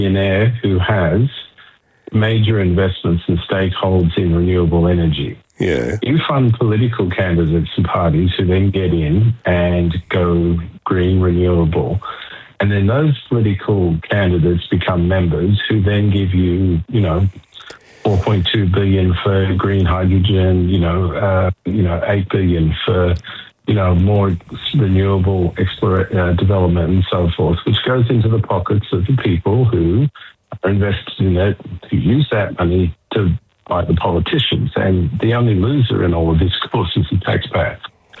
billionaire who has major investments and stakeholders in renewable energy. Yeah. You fund political candidates and parties who then get in and go green, renewable. And then those political candidates become members who then give you, 4.2 billion for green hydrogen, 8 billion for, more renewable development and so forth, which goes into the pockets of the people who are invested in it, who use that money to buy the politicians. And the only loser in all of this, of course, is the taxpayer.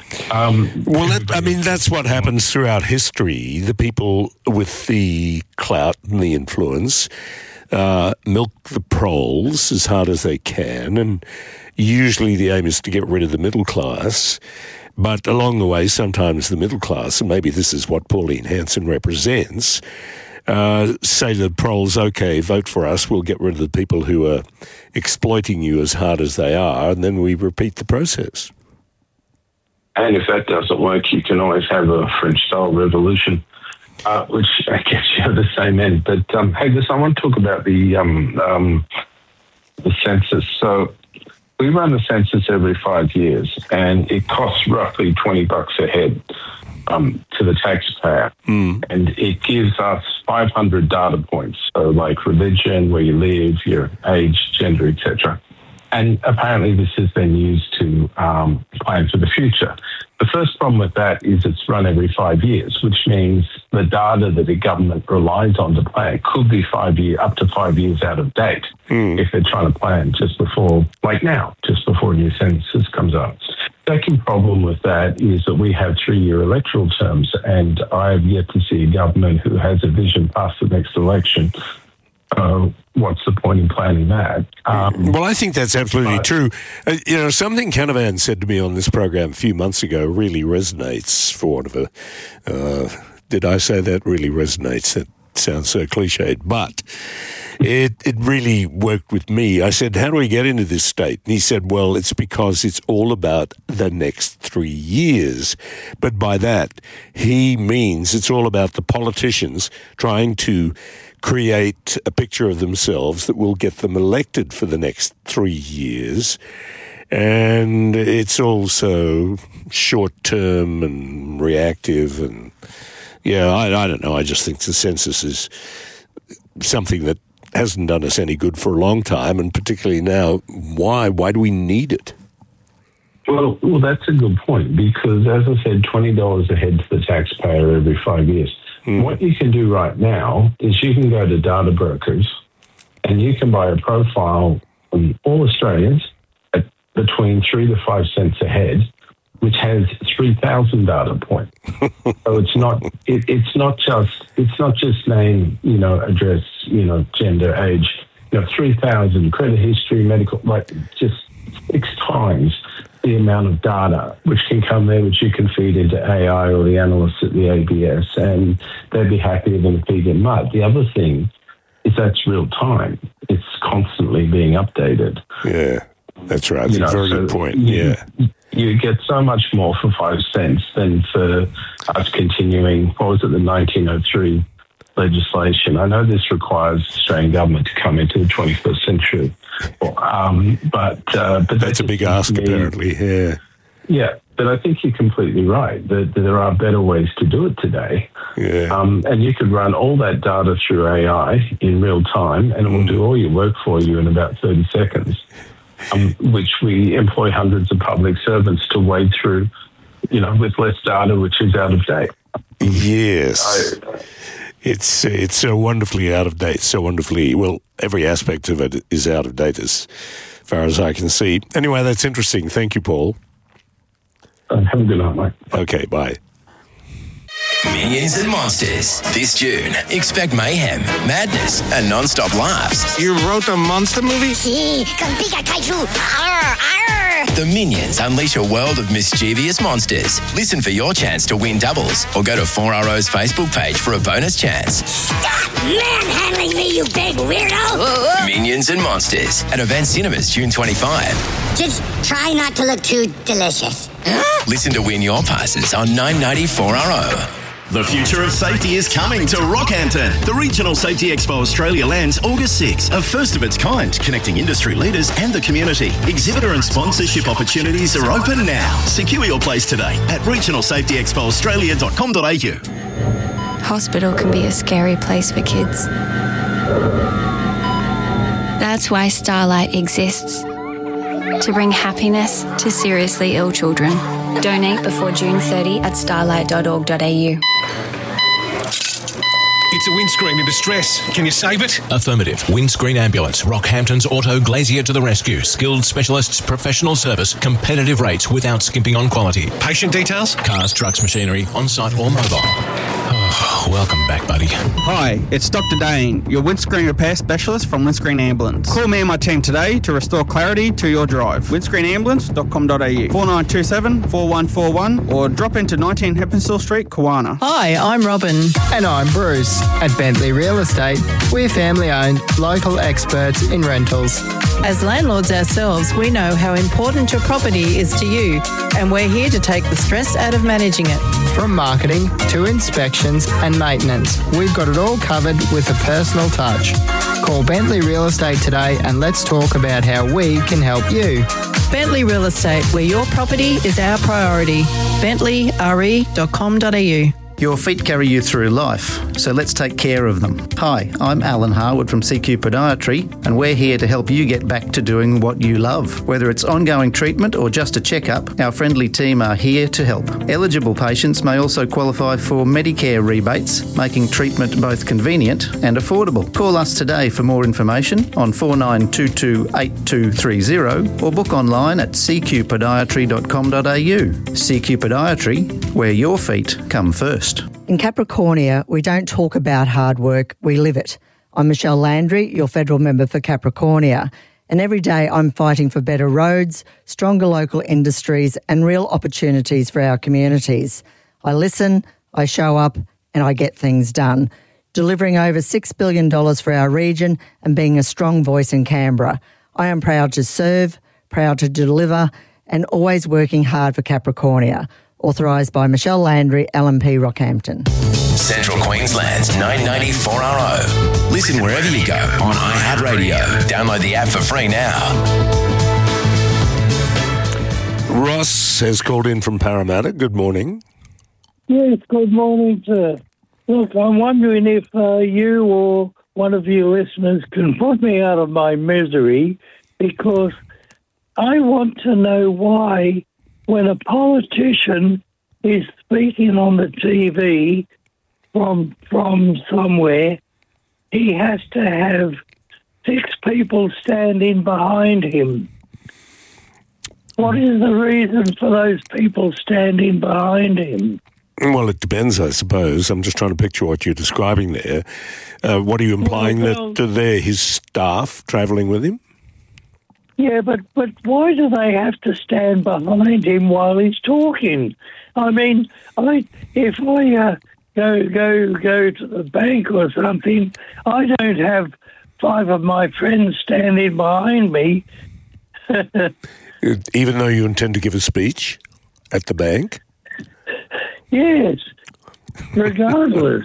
That's what happens throughout history. The people with the clout and the influence milk the proles as hard as they can, and usually the aim is to get rid of the middle class. But along the way, sometimes the middle class, and maybe this is what Pauline Hanson represents, say to the proles, okay, vote for us, we'll get rid of the people who are exploiting you as hard as they are, and then we repeat the process. And if that doesn't work, you can always have a French-style revolution, which I guess you have the same end. But, I want to talk about the census. So we run the census every 5 years, and it costs roughly $20 a head to the taxpayer. And it gives us 500 data points, so like religion, where you live, your age, gender, etc. And apparently this has been used to plan for the future. The first problem with that is it's run every 5 years, which means the data that the government relies on to plan could be up to 5 years out of date if they're trying to plan just before, like now, just before a new census comes up. Second problem with that is that we have 3-year electoral terms, and I have yet to see a government who has a vision past the next election. What's the point in planning that? Well, I think that's absolutely true. Something Canavan said to me on this program a few months ago really resonates, for want of a... did I say that? Really resonates. That sounds so cliched, but it really worked with me. I said, how do we get into this state? And he said, well, it's because it's all about the next 3 years. But by that, he means it's all about the politicians trying to create a picture of themselves that will get them elected for the next 3 years. And it's also short-term and reactive. And, I don't know. I just think the census is something that hasn't done us any good for a long time, and particularly now, why? Why do we need it? Well, that's a good point, because, as I said, $20 a head to the taxpayer every 5 years. What you can do right now is you can go to data brokers and you can buy a profile on all Australians at between 3 to 5 cents a head, which has 3,000 data points. So it's not just name, address, gender, age, 3,000 credit history, medical, just 6 times the amount of data which can come there, which you can feed into AI or the analysts at the ABS, and they'd be happier than a pig in mud. The other thing is that's real time. It's constantly being updated. Yeah, that's right. That's a very good point. You get so much more for 5 cents than for us continuing, the 1903 legislation. I know this requires the Australian government to come into the 21st century, but that's a big ask, apparently. Yeah, but I think you're completely right that there are better ways to do it today. Yeah. And you could run all that data through AI in real time, and it will do all your work for you in about 30 seconds, which we employ hundreds of public servants to wade through, with less data, which is out of date. Yes. It's so wonderfully out of date, every aspect of it is out of date as far as I can see. Anyway, that's interesting. Thank you, Paul. Have a good night, mate. Okay, bye. Minions and Monsters. This June, expect mayhem, madness, and non-stop laughs. You wrote a monster movie? Sí, con Pika Kaiju. Arr, arr. The Minions unleash a world of mischievous monsters. Listen for your chance to win doubles, or go to 4RO's Facebook page for a bonus chance. Stop manhandling me, you big weirdo. Minions and Monsters at Event Cinemas, June 25. Just try not to look too delicious. Listen to win your passes on 990 4RO. The future of safety is coming to Rockhampton. The Regional Safety Expo Australia lands August 6, a first of its kind, connecting industry leaders and the community. Exhibitor and sponsorship opportunities are open now. Secure your place today at regionalsafetyexpoaustralia.com.au. Hospital can be a scary place for kids. That's why Starlight exists. To bring happiness to seriously ill children. Donate before June 30 at starlight.org.au. It's a windscreen in distress. Can you save it? Affirmative. Windscreen Ambulance. Rockhampton's Auto Glazier to the rescue. Skilled specialists, professional service, competitive rates without skimping on quality. Patient details? Cars, trucks, machinery, on-site or mobile. Oh, welcome back, buddy. Hi, it's Dr. Dane, your windscreen repair specialist from Windscreen Ambulance. Call me and my team today to restore clarity to your drive. windscreenambulance.com.au 4927 4141 or drop into 19 Heppenstall Street, Kawana. Hi, I'm Robin. And I'm Bruce. At Bentley Real Estate, we're family-owned, local experts in rentals. As landlords ourselves, we know how important your property is to you, and we're here to take the stress out of managing it. From marketing to inspections and maintenance, we've got it all covered with a personal touch. Call Bentley Real Estate today and let's talk about how we can help you. Bentley Real Estate, where your property is our priority. bentleyre.com.au. Your feet carry you through life, so let's take care of them. Hi, I'm Alan Harwood from CQ Podiatry, and we're here to help you get back to doing what you love. Whether it's ongoing treatment or just a checkup, our friendly team are here to help. Eligible patients may also qualify for Medicare rebates, making treatment both convenient and affordable. Call us today for more information on 49228230 or book online at cqpodiatry.com.au. CQ Podiatry, where your feet come first. In Capricornia, we don't talk about hard work, we live it. I'm Michelle Landry, your federal member for Capricornia, and every day I'm fighting for better roads, stronger local industries and real opportunities for our communities. I listen, I show up and I get things done, delivering over $6 billion for our region and being a strong voice in Canberra. I am proud to serve, proud to deliver and always working hard for Capricornia. Authorised by Michelle Landry, LMP Rockhampton. Central Queensland's 990 4RO. Listen wherever you go on iHeartRadio. Download the app for free now. Ross has called in from Parramatta. Good morning. Yes, good morning, sir. Look, I'm wondering if you or one of your listeners can put me out of my misery, because I want to know why, when a politician is speaking on the TV from somewhere, he has to have 6 people standing behind him. What is the reason for those people standing behind him? Well, it depends, I suppose. I'm just trying to picture what you're describing there. What are you implying, that they're his staff travelling with him? Yeah, but why do they have to stand behind him while he's talking? I mean, if I go to the bank or something, I don't have 5 of my friends standing behind me. Even though you intend to give a speech at the bank? Yes, regardless.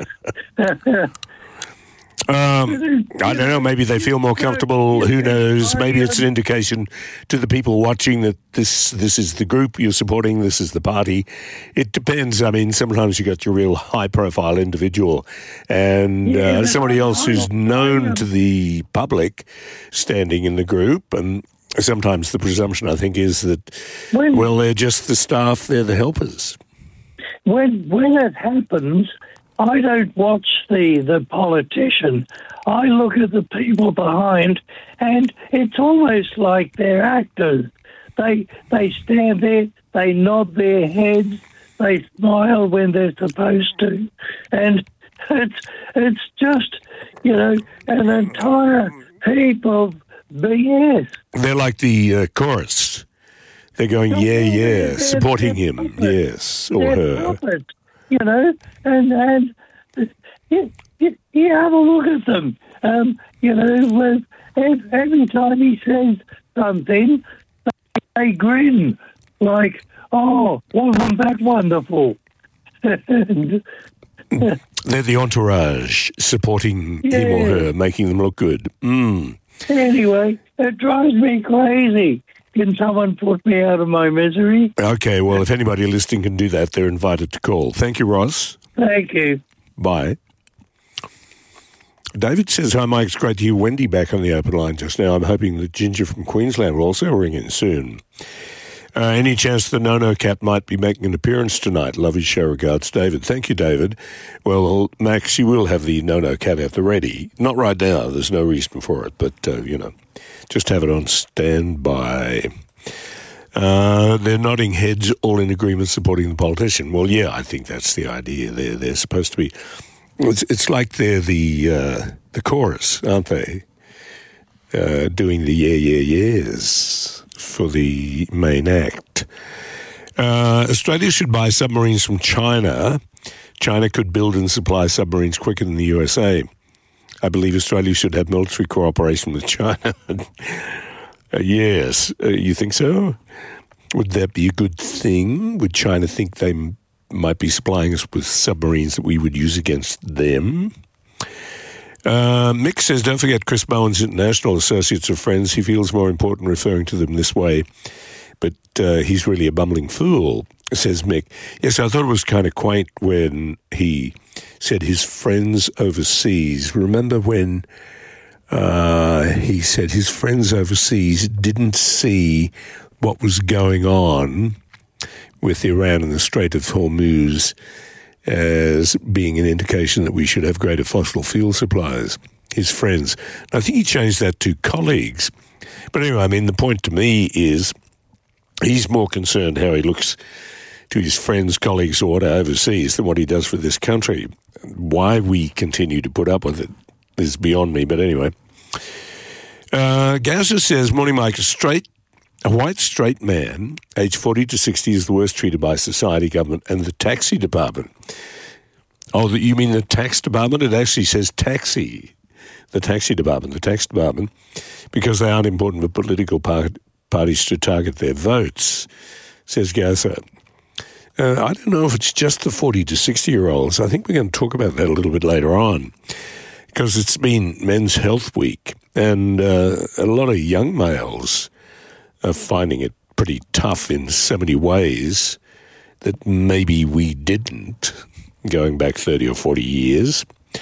I don't know, maybe they feel more comfortable, who knows, maybe it's an indication to the people watching that this is the group you're supporting, this is the party. It depends. I mean, sometimes you got your real high-profile individual and somebody else who's known to the public standing in the group, and sometimes the presumption, I think, is that, they're just the staff, they're the helpers. When it happens, I don't watch the politician. I look at the people behind, and it's almost like they're actors. They stand there, they nod their heads, they smile when they're supposed to, and it's just, an entire heap of BS. They're like the chorus. They're going, yeah, supporting him, yes, or her. Puppets, and you have a look at them. Every time he says something, they grin like, oh, wasn't that wonderful? They're the entourage supporting him or her, making them look good. Anyway, it drives me crazy. Can someone put me out of my misery? Okay, well, if anybody listening can do that, they're invited to call. Thank you, Ross. Thank you. Bye. David says, hi, Mike. It's great to hear Wendy back on the open line just now. I'm hoping that Ginger from Queensland will also ring in soon. Any chance the No-No Cat might be making an appearance tonight? Love his show. Regards, David. Thank you, David. Well, Max, you will have the No-No Cat at the ready. Not right now. There's no reason for it. But, just have it on standby. They're nodding heads, all in agreement, supporting the politician. Well, yeah, I think that's the idea. They're supposed to be... It's like they're the chorus, aren't they? Doing the yeahs for the main act. Australia should buy submarines from China. China could build and supply submarines quicker than the USA. I believe Australia should have military cooperation with China. Yes. You think so? Would that be a good thing? Would China think they might be supplying us with submarines that we would use against them? Mick says, don't forget Chris Bowen's International Associates of Friends. He feels more important referring to them this way, but he's really a bumbling fool, says Mick. Yes, I thought it was kind of quaint when he said his friends overseas. Remember when he said his friends overseas didn't see what was going on with Iran and the Strait of Hormuz as being an indication that we should have greater fossil fuel supplies, his friends. I think he changed that to colleagues. But anyway, I mean, the point to me is he's more concerned how he looks to his friends, colleagues, or whatever overseas than what he does for this country. Why we continue to put up with it is beyond me, but anyway. Gaza says, morning, Mike, a white straight man, aged 40 to 60, is the worst treated by society, government, and the taxi department. Oh, you mean the tax department? It actually says taxi. The tax department, because they aren't important for political parties to target their votes, says Gaza. I don't know if it's just the 40 to 60-year-olds. I think we're going to talk about that a little bit later on, because it's been Men's Health Week, and a lot of young males are finding it pretty tough in so many ways that maybe we didn't, going back 30 or 40 years.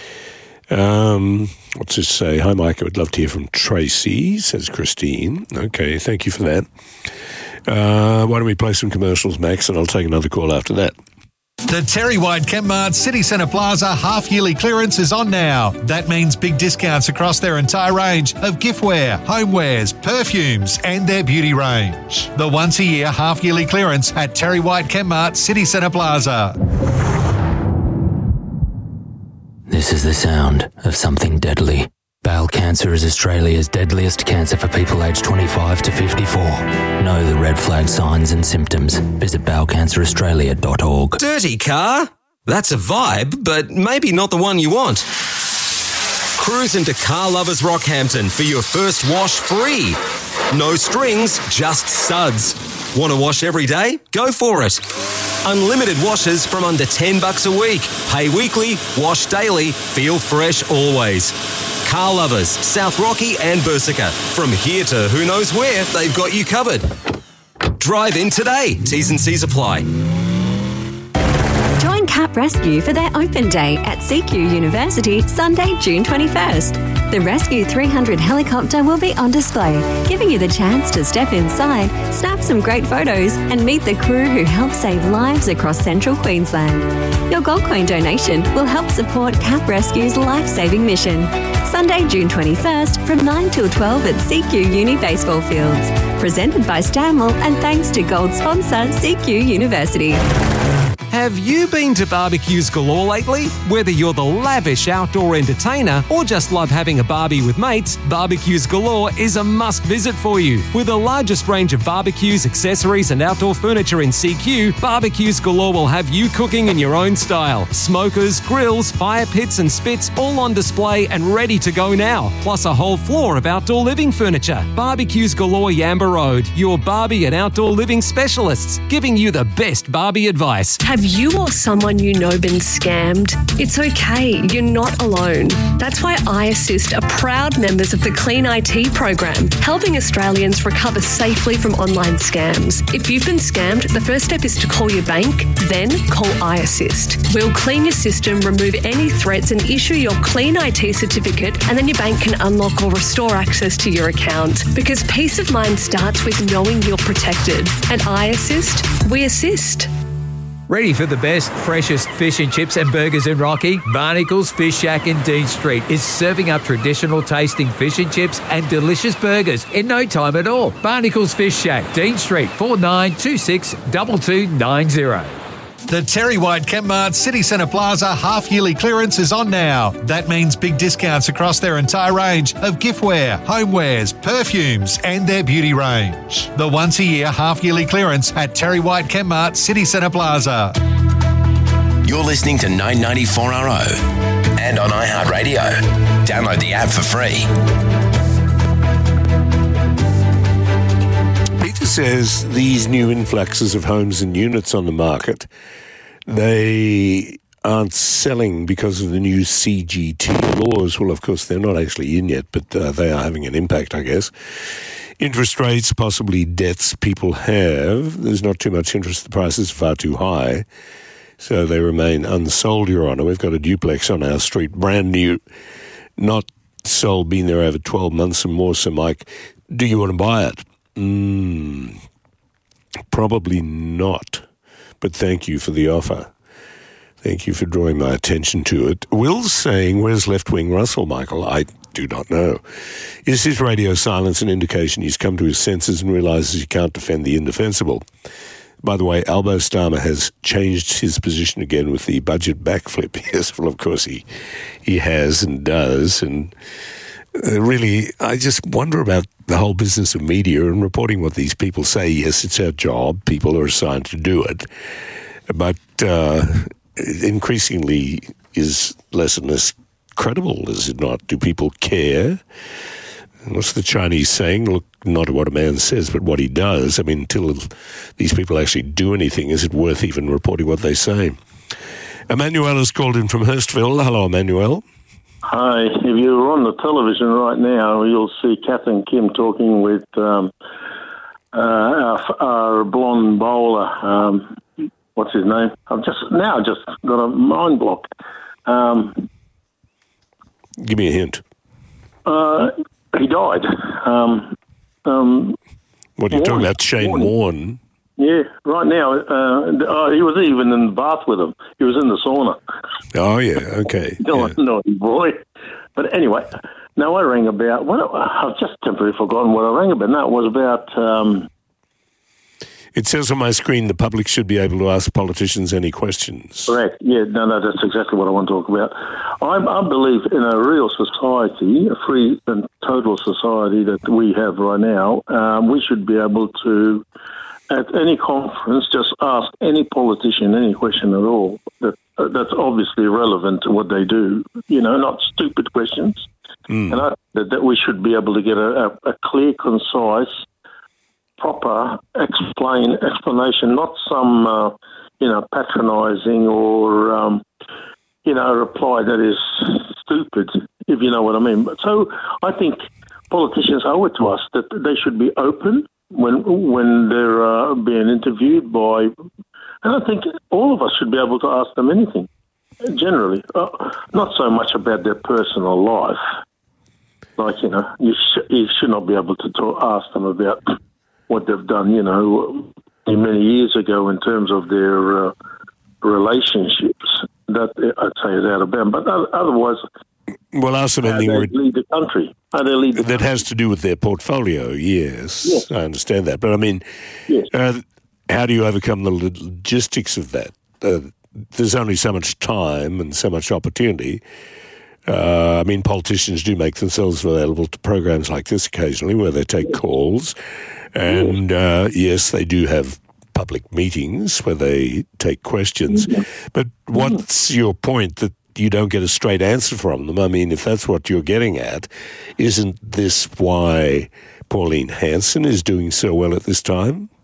What's this say? Hi, Mike, I would love to hear from Tracy, says Christine. Okay, thank you for that. Why don't we play some commercials, Max, and I'll take another call after that. The Terry White Chemmart City Centre Plaza half-yearly clearance is on now. That means big discounts across their entire range of giftware, homewares, perfumes and their beauty range. The once-a-year half-yearly clearance at Terry White Chemmart City Centre Plaza. This is the sound of something deadly. Bowel cancer is Australia's deadliest cancer for people aged 25 to 54. Know the red flag signs and symptoms. Visit bowelcanceraustralia.org. Dirty car? That's a vibe, but maybe not the one you want. Cruise into Car Lovers Rockhampton for your first wash free. No strings, just suds. Want to wash every day? Go for it. Unlimited washes from under $10 a week. Pay weekly, wash daily, feel fresh always. Car Lovers, South Rocky and Bursica. From here to who knows where, they've got you covered. Drive in today. T's and C's apply. Join CAP Rescue for their open day at CQ University, Sunday, June 21st. The Rescue 300 helicopter will be on display, giving you the chance to step inside, snap some great photos, and meet the crew who help save lives across central Queensland. Your Gold Coin donation will help support CAP Rescue's life-saving mission. Sunday, June 21st from 9 till 12 at CQ Uni Baseball Fields. Presented by Stanwell and thanks to gold sponsor CQ University. Have you been to Barbecues Galore lately? Whether you're the lavish outdoor entertainer or just love having a barbie with mates, Barbecues Galore is a must visit for you. With the largest range of barbecues, accessories and outdoor furniture in CQ, Barbecues Galore will have you cooking in your own style. Smokers, grills, fire pits and spits all on display and ready to go now. Plus a whole floor of outdoor living furniture. Barbecues Galore Yamba Road, your Barbie and outdoor living specialists, giving you the best Barbie advice. Have Have you or someone you know been scammed? It's okay, you're not alone. That's why iAssist are proud members of the Clean IT program, helping Australians recover safely from online scams. If you've been scammed, the first step is to call your bank, then call iAssist. We'll clean your system, remove any threats and issue your Clean IT certificate, and then your bank can unlock or restore access to your account. Because peace of mind starts with knowing you're protected. At iAssist, we assist. Ready for the best, freshest fish and chips and burgers in Rocky? Barnacles Fish Shack in Dean Street is serving up traditional tasting fish and chips and delicious burgers in no time at all. Barnacles Fish Shack, Dean Street, 4926 2290. The Terry White Chemmart City Centre Plaza half-yearly clearance is on now. That means big discounts across their entire range of giftware, homewares, perfumes and their beauty range. The once-a-year half-yearly clearance at Terry White Chemmart City Centre Plaza. You're listening to 994RO and on iHeartRadio. Download the app for free. Peter says these new influxes of homes and units on the market, they aren't selling because of the new CGT laws. Well, of course, they're not actually in yet, but they are having an impact, I guess. Interest rates, possibly debts people have. There's not too much interest. The prices are far too high, so they remain unsold, Your Honour. We've got a duplex on our street, brand new, not sold, been there over 12 months and more. So, Mike, do you want to buy it? Probably not, but thank you for the offer. Thank you for drawing my attention to it. Will's saying, where's left-wing Russell, Michael? I do not know. Is his radio silence an indication he's come to his senses and realises he can't defend the indefensible? By the way, Albo Starmer has changed his position again with the budget backflip. Yes, well, of course he has and does, and really, I just wonder about the whole business of media and reporting what these people say. Yes, it's our job. People are assigned to do it. But increasingly is less and less credible, is it not? Do people care? What's the Chinese saying? Look not at what a man says, but what he does. I mean, until these people actually do anything, is it worth even reporting what they say? Emmanuel has called in from Hurstville. Hello, Emmanuel. Hi. If you're on the television right now, you'll see Kath and Kim talking with our blonde bowler. What's his name? I've just got a mind block. Give me a hint. He died. What are you talking about? Shane Warne? Yeah, right now. He was even in the bath with him. He was in the sauna. Oh, yeah, okay. Naughty boy. But anyway, now I rang about... I've just temporarily forgotten what I rang about. No, it was about... It says on my screen the public should be able to ask politicians any questions. Correct. Yeah, no, that's exactly what I want to talk about. I believe in a real society, a free and total society that we have right now, we should be able to, at any conference, just ask any politician any question at all that's obviously relevant to what they do, not stupid questions. And that we should be able to get a clear, concise, proper explanation, not some, patronising or, reply that is stupid, if you know what I mean. So I think politicians owe it to us that they should be open when they're being interviewed by, and I think all of us should be able to ask them anything, generally, not so much about their personal life. Like, you should not be able to ask them about what they've done, many years ago in terms of their relationships. That I'd say is out of bounds. But otherwise, well, ask them anything lead the country. That has to do with their portfolio. Yes, I understand that. But I mean, how do you overcome the logistics of that? There's only so much time and so much opportunity. Politicians do make themselves available to programs like this occasionally where they take calls. And, yes, they do have public meetings where they take questions. But what's your point that you don't get a straight answer from them? I mean, if that's what you're getting at, isn't this why Pauline Hanson is doing so well at this time?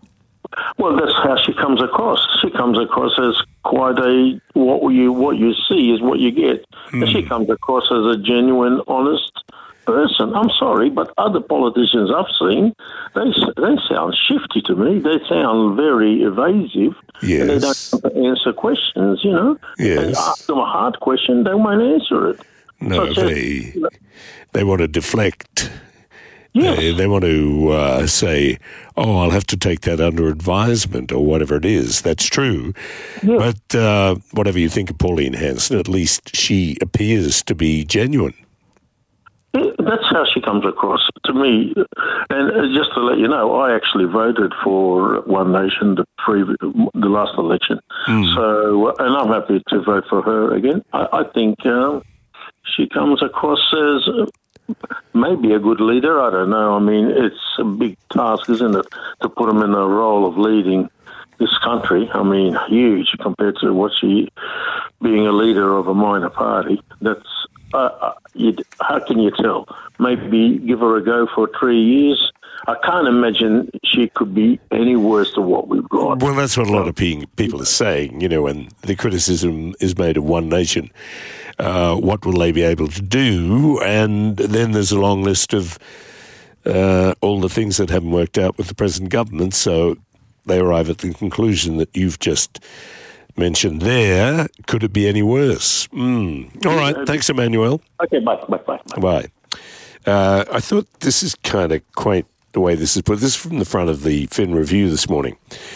Well, that's how she comes across. She comes across as quite what you see is what you get. And she comes across as a genuine, honest person. I'm sorry, but other politicians I've seen, they sound shifty to me. They sound very evasive. Yes. And they don't answer questions, you know. Yes. And ask them a hard question, they won't answer it. No, they want to deflect. Yes. They want to say, I'll have to take that under advisement or whatever it is. That's true. Yeah. But whatever you think of Pauline Hanson, at least she appears to be genuine. That's how she comes across to me. And just to let you know, I actually voted for One Nation the last election. So, and I'm happy to vote for her again. I think she comes across as maybe a good leader. I don't know. I mean, it's a big task, isn't it, to put them in the role of leading this country. I mean, huge compared to what she being a leader of a minor party. That's how can you tell? Maybe give her a go for 3 years. I can't imagine she could be any worse than what we've got. Well, that's what a lot of people are saying, you know, when the criticism is made of One Nation. What will they be able to do? And then there's a long list of all the things that haven't worked out with the present government. So they arrive at the conclusion that you've just mentioned there. Could it be any worse? All right. Thanks, Emmanuel. Okay, bye. Bye. I thought this is kind of quaint the way this is put. This is from the front of the Fin Review this morning.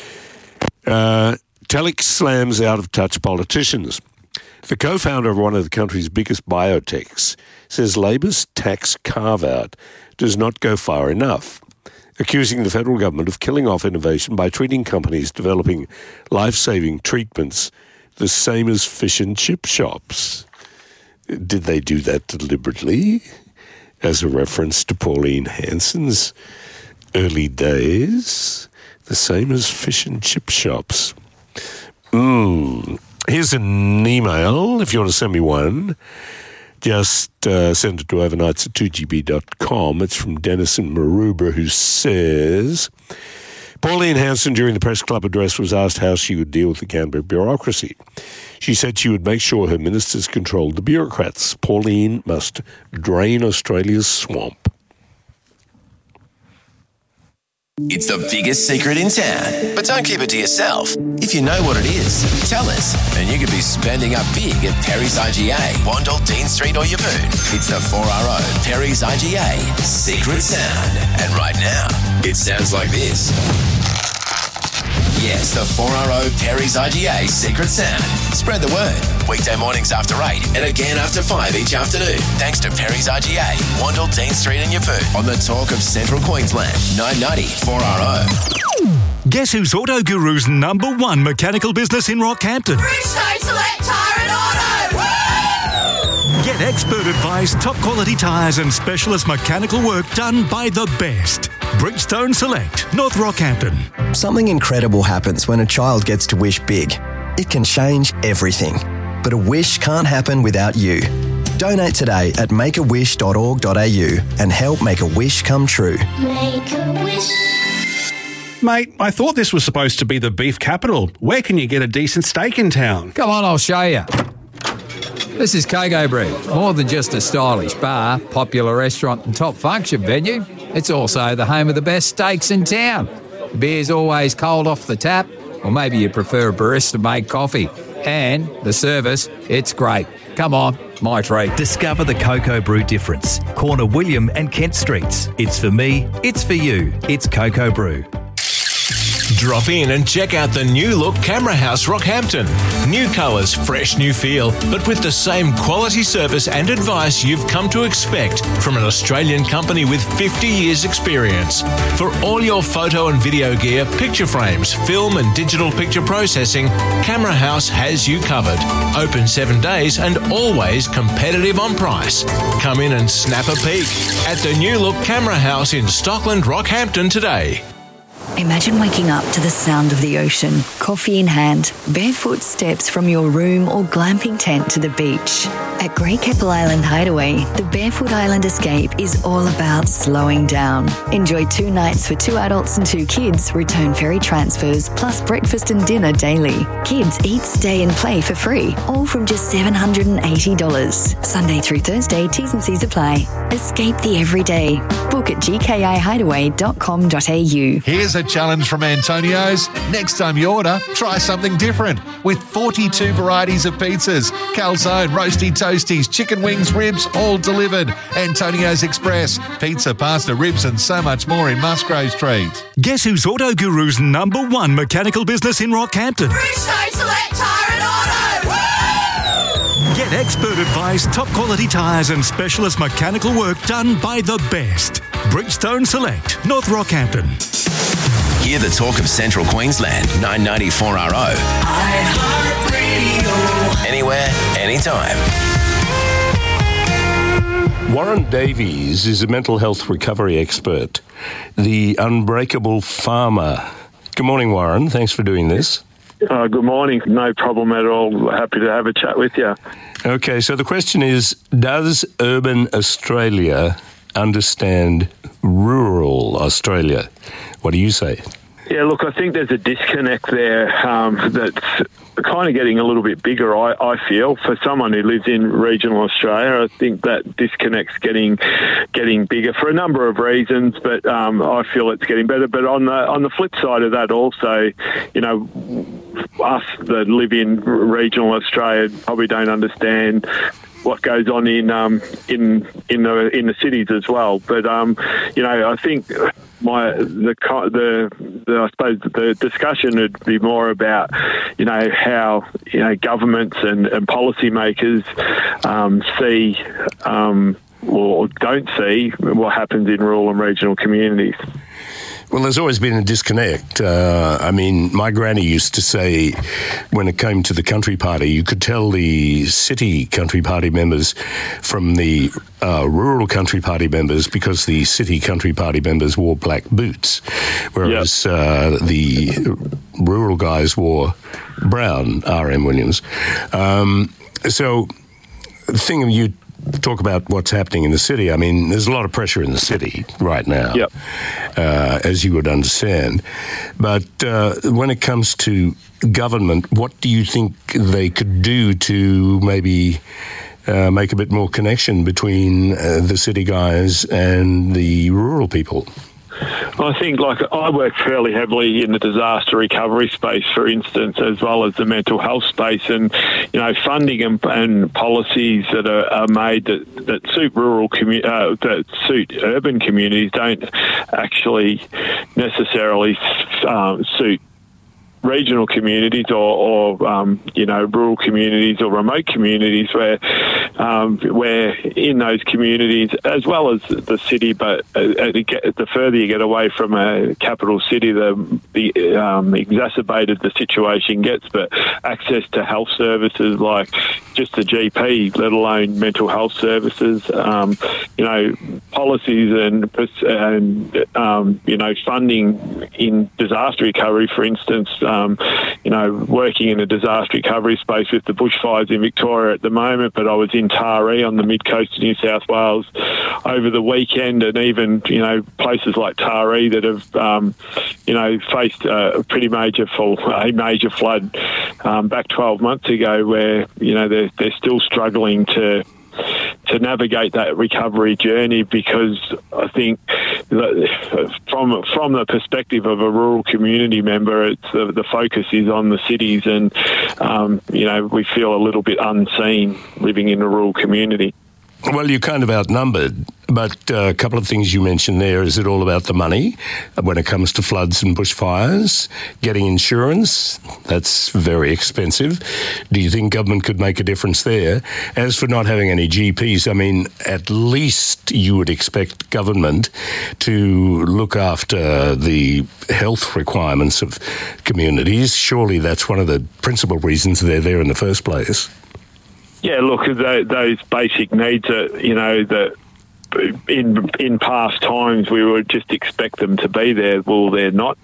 Telix slams out-of-touch politicians. The co-founder of one of the country's biggest biotechs says Labor's tax carve-out does not go far enough, accusing the federal government of killing off innovation by treating companies developing life-saving treatments the same as fish and chip shops. Did they do that deliberately as a reference to Pauline Hanson's early days? The same as fish and chip shops. Here's an email, if you want to send me one. Just send it to overnights@2gb.com. It's from Dennis in Maroubra, who says, Pauline Hanson, during the press club address, was asked how she would deal with the Canberra bureaucracy. She said she would make sure her ministers controlled the bureaucrats. Pauline must drain Australia's swamp. It's the biggest secret in town, but don't keep it to yourself. If you know what it is, tell us, and you could be spending up big at Perry's IGA, Wandle, Dean Street or Yavoon. It's the 4RO Perry's IGA Secret Sound. And right now, it sounds like this. Yes, the 4RO Perry's IGA Secret Sound. Spread the word. Weekday mornings after 8 and again after 5 each afternoon. Thanks to Perry's IGA, Wandle, Dean Street and Yavoon. On the talk of Central Queensland, 990 4RO. Guess who's Auto Guru's #1 mechanical business in Rockhampton? Bridgestone Select Tyre and Auto! Woo! Get expert advice, top quality tyres and specialist mechanical work done by the best. Bridgestone Select, North Rockhampton. Something incredible happens when a child gets to wish big. It can change everything. But a wish can't happen without you. Donate today at makeawish.org.au and help make a wish come true. Make a wish. Mate, I thought this was supposed to be the beef capital. Where can you get a decent steak in town? Come on, I'll show you. This is Coco Brew. More than just a stylish bar, popular restaurant and top function venue, it's also the home of the best steaks in town. The beer's always cold off the tap, or maybe you prefer a barista-made coffee. And the service, it's great. Come on, my treat. Discover the Coco Brew difference. Corner William and Kent Streets. It's for me, it's for you. It's Coco Brew. Drop in and check out the new look Camera House Rockhampton. New colours, fresh new feel, but with the same quality service and advice you've come to expect from an Australian company with 50 years experience. For all your photo and video gear, picture frames, film and digital picture processing, Camera House has you covered. Open 7 days and always competitive on price. Come in and snap a peek at the new look Camera House in Stockland, Rockhampton today. Imagine waking up to the sound of the ocean, coffee in hand, barefoot steps from your room or glamping tent to the beach. At Great Keppel Island Hideaway, the Barefoot Island Escape is all about slowing down. Enjoy 2 nights for 2 adults and 2 kids, return ferry transfers, plus breakfast and dinner daily. Kids eat, stay and play for free, all from just $780. Sunday through Thursday, T's and C's apply. Escape the everyday. Book at gkihideaway.com.au. Here's a challenge from Antonio's. Next time you order, try something different. With 42 varieties of pizzas, calzone, roasty toasties, chicken wings, ribs, all delivered. Antonio's Express. Pizza, pasta, ribs and so much more in Musgrave Street. Guess who's Auto Guru's #1 mechanical business in Rockhampton? Bridgestone Select Tyre and Auto. Woo! Get expert advice, top quality tyres and specialist mechanical work done by the best. Bridgestone Select, North Rockhampton. Hear the talk of Central Queensland, 994RO. iHeartRadio. Anywhere, anytime. Warren Davies is a mental health recovery expert, the unbreakable farmer. Good morning, Warren. Thanks for doing this. Good morning. No problem at all. Happy to have a chat with you. Okay, so the question is, does urban Australia understand rural Australia? What do you say? Yeah, look, I think there's a disconnect there that's kind of getting a little bit bigger, I feel. For someone who lives in regional Australia, I think that disconnect's getting bigger for a number of reasons, but I feel it's getting better. But on the flip side of that also, you know, us that live in regional Australia probably don't understand what goes on in the cities as well. But you know, I think I suppose the discussion would be more about, you know, how, you know, governments and policymakers see or don't see what happens in rural and regional communities. Well, there's always been a disconnect. I mean, my granny used to say when it came to the country party, you could tell the city country party members from the rural country party members because the city country party members wore black boots, whereas the rural guys wore brown R.M. Williams. So the thing you talk about what's happening in the city. I mean, there's a lot of pressure in the city right now, as you would understand. But when it comes to government, what do you think they could do to maybe make a bit more connection between the city guys and the rural people? I think, like, I work fairly heavily in the disaster recovery space, for instance, as well as the mental health space, and, you know, funding and policies that are made that suit that suit urban communities don't actually necessarily suit regional communities or you know, rural communities or remote communities where in those communities, as well as the city, but the further you get away from a capital city, the exacerbated the situation gets. But access to health services like just the GP, let alone mental health services, you know, policies and you know, funding in disaster recovery, for instance. You know, working in a disaster recovery space with the bushfires in Victoria at the moment, but I was in Taree on the mid-coast of New South Wales over the weekend, and even, you know, places like Taree that have, you know, faced a major flood back 12 months ago, where, you know, they're still struggling to navigate that recovery journey, because I think that from the perspective of a rural community member, it's the focus is on the cities, and you know, we feel a little bit unseen living in a rural community. Well, you're kind of outnumbered, but a couple of things you mentioned there. Is it all about the money when it comes to floods and bushfires? Getting insurance, that's very expensive. Do you think government could make a difference there? As for not having any GPs, I mean, at least you would expect government to look after the health requirements of communities. Surely that's one of the principal reasons they're there in the first place. Yeah, look, those basic needs that, you know, that in past times we would just expect them to be there. Well, they're not.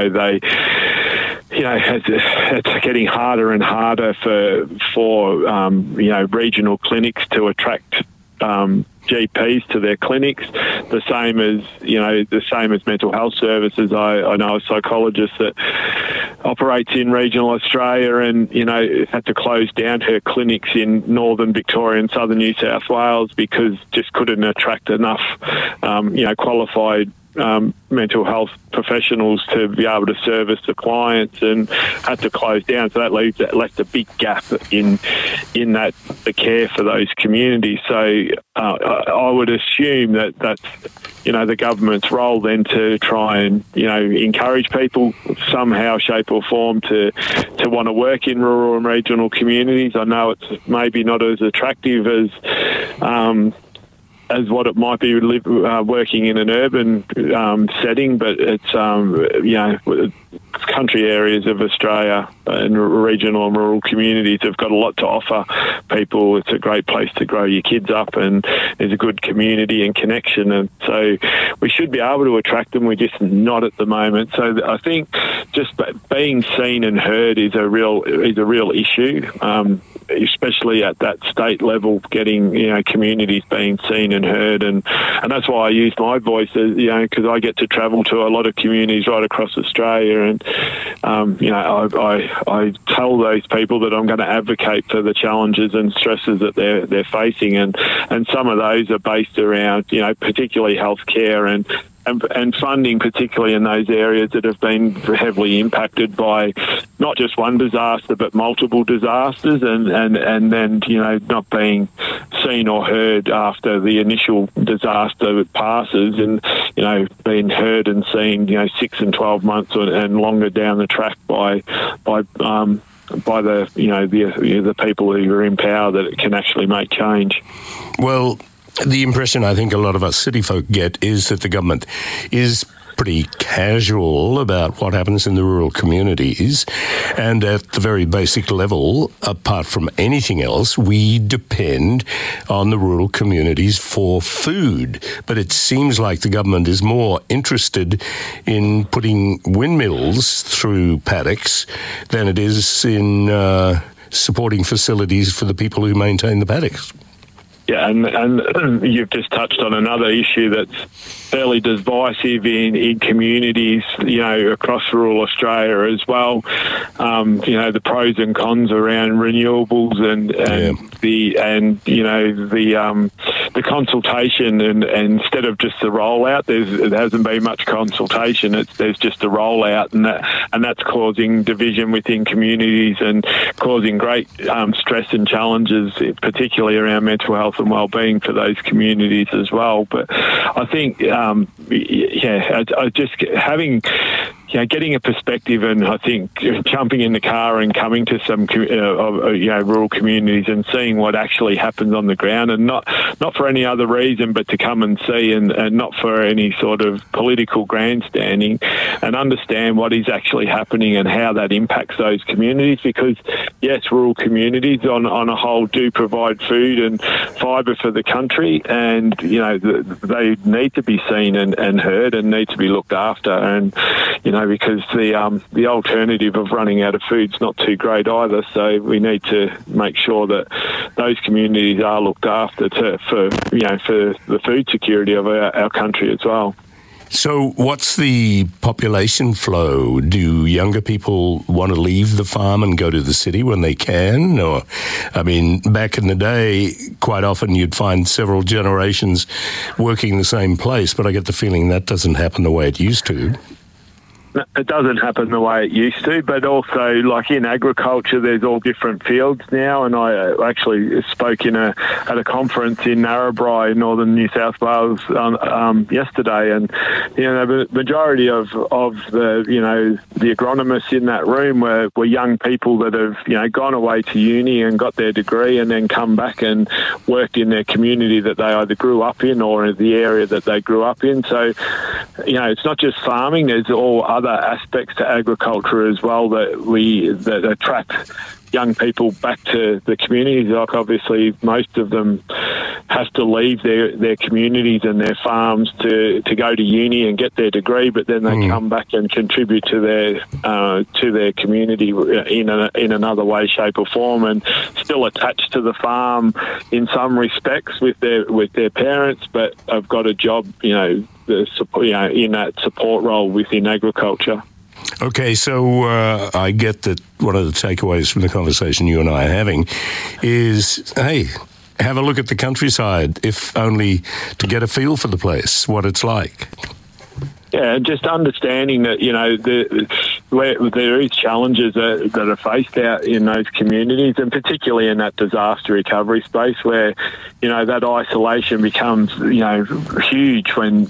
It's getting harder and harder for regional clinics to attract GPs to their clinics. The same as mental health services. I know a psychologist that operates in regional Australia and had to close down her clinics in northern Victoria and southern New South Wales because just couldn't attract enough qualified mental health professionals to be able to service the clients, and had to close down. So that left a big gap in the care for those communities. So I would assume that's the government's role then to try and encourage people somehow, shape or form to want to work in rural and regional communities. I know it's maybe not as attractive as what it might be working in an urban setting, but it's country areas of Australia and regional and rural communities have got a lot to offer people. It's a great place to grow your kids up, and there's a good community and connection, and so we should be able to attract them. We're just not at the moment. So I think just being seen and heard is a real issue. Especially at that state level, getting communities being seen and heard, and that's why I use my voice, because I get to travel to a lot of communities right across Australia, and I tell those people that I'm going to advocate for the challenges and stresses that they're facing, and some of those are based around particularly healthcare and funding, particularly in those areas that have been heavily impacted by not just one disaster but multiple disasters, and then not being seen or heard after the initial disaster passes, and being heard and seen 6 and 12 months and longer down the track by the people who are in power that it can actually make change. Well, the impression I think a lot of us city folk get is that the government is pretty casual about what happens in the rural communities, and at the very basic level, apart from anything else, we depend on the rural communities for food. But it seems like the government is more interested in putting windmills through paddocks than it is in supporting facilities for the people who maintain the paddocks. Yeah, and you've just touched on another issue that's fairly divisive in communities, across rural Australia as well. The pros and cons around renewables and the consultation, and instead of just the rollout, there hasn't been much consultation. There's just a rollout, and that's causing division within communities and causing great stress and challenges, particularly around mental health and wellbeing for those communities as well. But I think, just having, getting a perspective, and I think jumping in the car and coming to some rural communities and seeing what actually happens on the ground, and not for any other reason but to come and see, and not for any sort of political grandstanding, and understand what is actually happening and how that impacts those communities. Because yes, rural communities on a whole do provide food and fibre for the country, and they need to be seen and heard and need to be looked after, and because the alternative of running out of food is not too great either. So we need to make sure that those communities are looked after for the food security of our country as well. So what's the population flow? Do younger people want to leave the farm and go to the city when they can? Or, back in the day, quite often you'd find several generations working the same place, but I get the feeling that doesn't happen the way it used to. It doesn't happen the way it used to, but also, like in agriculture, there's all different fields now. And I actually spoke at a conference in Narrabri, northern New South Wales, yesterday. And the majority of the agronomists in that room were young people that have gone away to uni and got their degree, and then come back and worked in their community that they either grew up in or the area that they grew up in. So it's not just farming. There's all other aspects to agriculture as well that attract young people back to the communities. Like obviously most of them have to leave their communities and their farms to go to uni and get their degree, but then they come back and contribute to their community in another way, shape or form, and still attached to the farm in some respects with their parents, but have got a job, in that support role within agriculture. Okay, so I get that one of the takeaways from the conversation you and I are having is, hey, have a look at the countryside, if only to get a feel for the place, what it's like. Yeah, just understanding that, where there is challenges that are faced out in those communities, and particularly in that disaster recovery space where, that isolation becomes, huge when,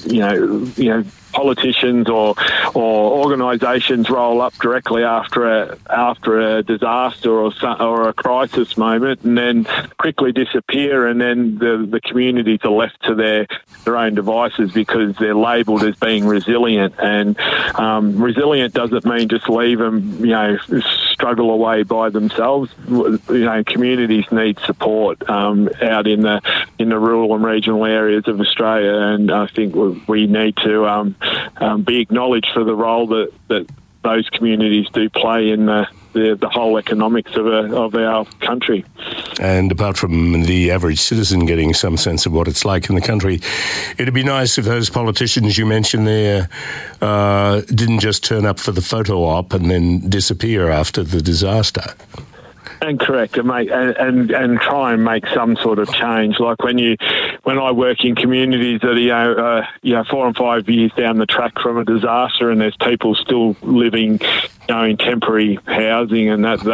politicians or organisations roll up directly after a disaster or a crisis moment, and then quickly disappear, and then the communities are left to their own devices because they're labelled as being resilient. And resilient doesn't mean just leave them, struggle away by themselves. Communities need support out in the rural and regional areas of Australia, and I think we need to be acknowledged for the role that those communities do play in the whole economics of our country. And apart from the average citizen getting some sense of what it's like in the country, it'd be nice if those politicians you mentioned there didn't just turn up for the photo op and then disappear after the disaster. And correct, and try and make some sort of change. Like when I work in communities that are 4 and 5 years down the track from a disaster, and there's people still living, in temporary housing, and that's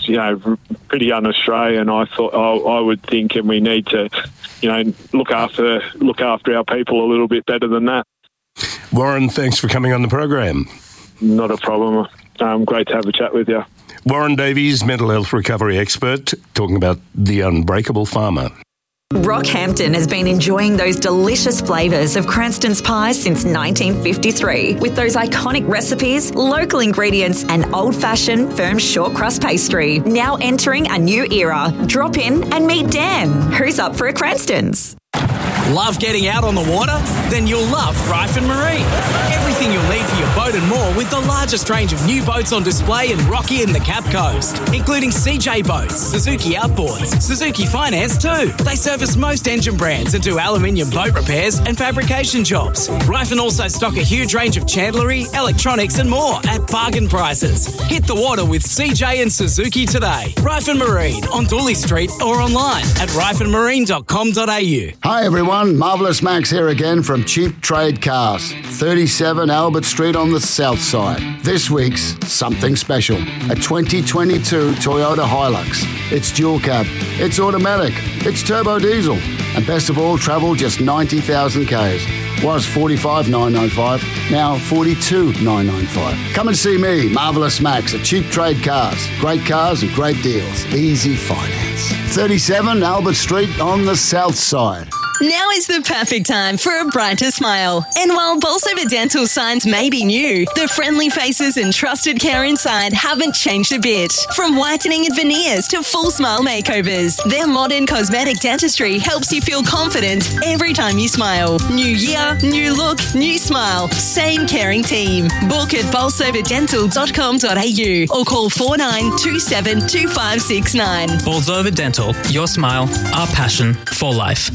pretty un-Australian. I would think, and we need to, look after our people a little bit better than that. Warren, thanks for coming on the program. Not a problem. Great to have a chat with you. Warren Davies, mental health recovery expert, talking about the unbreakable farmer. Rockhampton has been enjoying those delicious flavours of Cranston's pies since 1953, with those iconic recipes, local ingredients and old-fashioned firm short crust pastry. Now entering a new era. Drop in and meet Dan. Who's up for a Cranston's? Love getting out on the water? Then you'll love Ryford Marine. Everything you'll need for your boat and more with the largest range of new boats on display in Rocky and the Cap Coast, including CJ Boats, Suzuki Outboards, Suzuki Finance too. They service most engine brands and do aluminium boat repairs and fabrication jobs. Ryford also stock a huge range of chandlery, electronics and more at bargain prices. Hit the water with CJ and Suzuki today. Ryford Marine on Dooley Street or online at ryfordmarine.com.au. Hi everyone. Marvellous Max here again from Cheap Trade Cars, 37 Albert Street on the south side. This week's something special, a 2022 Toyota Hilux. It's dual cab, it's automatic, it's turbo diesel, and best of all, travel just 90,000 Ks. Was $45,995, now $42,995. Come and see me, Marvellous Max, at Cheap Trade Cars. Great cars and great deals. Easy finance. 37 Albert Street on the south side. Now is the perfect time for a brighter smile. And while Bolsover Dental signs may be new, the friendly faces and trusted care inside haven't changed a bit. From whitening and veneers to full smile makeovers, their modern cosmetic dentistry helps you feel confident every time you smile. New year, new look, new smile. Same caring team. Book at bolsoverdental.com.au or call 4927 2569. Bolsover Dental, your smile, our passion for life.